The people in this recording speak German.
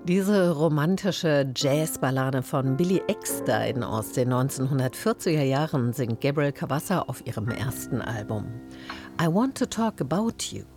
Diese romantische Jazzballade von Billy Eckstine aus den 1940er Jahren singt Gabriel Cavalsa auf ihrem ersten Album. I Want to Talk About You.